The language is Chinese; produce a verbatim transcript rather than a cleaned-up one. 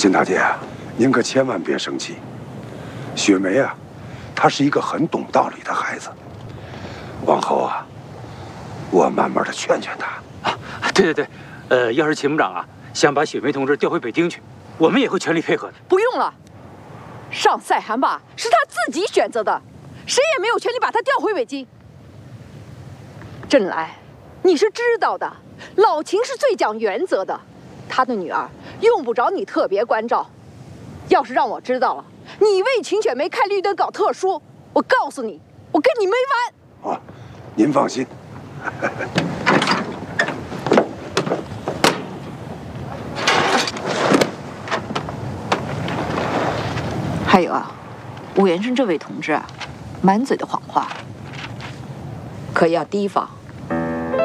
金大姐，您可千万别生气。雪梅啊，她是一个很懂道理的孩子。往后啊，我慢慢的劝劝她。 啊，对对对，呃，要是秦部长啊想把雪梅同志调回北京去，我们也会全力配合的。 不用了，上赛韩坝是他自己选择的，谁也没有权利把他调回北京。郑来，你是知道的，老秦是最讲原则的，他的女儿用不着你特别关照。要是让我知道了，你为秦雪梅开绿灯搞特殊，我告诉你，我跟你没完。 啊，您放心。 还有啊，武元生这位同志啊，满嘴的谎话，可要提防。